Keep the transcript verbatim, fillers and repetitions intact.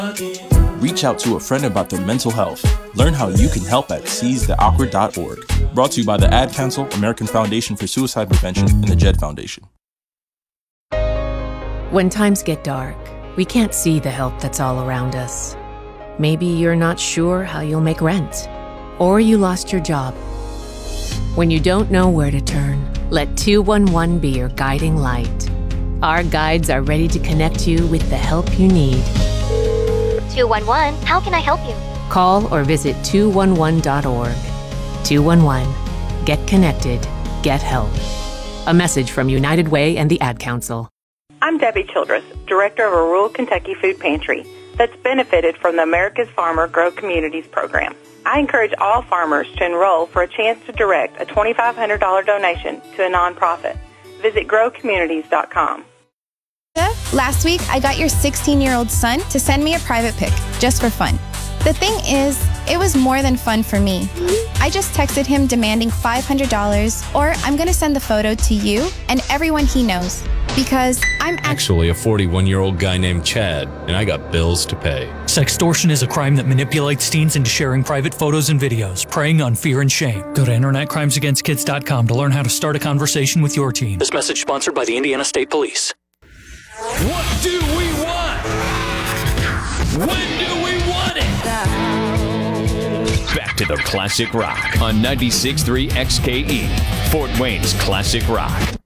Reach out to a friend about their mental health. Learn how you can help at seize the awkward dot org. Brought to you by the Ad Council, American Foundation for Suicide Prevention, and the Jed Foundation. When times get dark, we can't see the help that's all around us. Maybe you're not sure how you'll make rent, or you lost your job. When you don't know where to turn, let two one one be your guiding light. Our guides are ready to connect you with the help you need. two one one, how can I help you? Call or visit two one one dot org. two one one. Get connected. Get help. A message from United Way and the Ad Council. I'm Debbie Childress, Director of a rural Kentucky food pantry that's benefited from the America's Farmer Grow Communities program. I encourage all farmers to enroll for a chance to direct a twenty-five hundred dollars donation to a nonprofit. Visit grow communities dot com. Last week, I got your sixteen-year-old son to send me a private pic, just for fun. The thing is, it was more than fun for me. I just texted him demanding five hundred dollars, or I'm going to send the photo to you and everyone he knows. Because I'm act- actually a forty-one-year-old guy named Chad, and I got bills to pay. Sextortion is a crime that manipulates teens into sharing private photos and videos, preying on fear and shame. Go to internet crimes against kids dot com to learn how to start a conversation with your teen. This message sponsored by the Indiana State Police. What do we want? When do we want it? Back to the classic rock on ninety-six point three X K E, Fort Wayne's classic rock.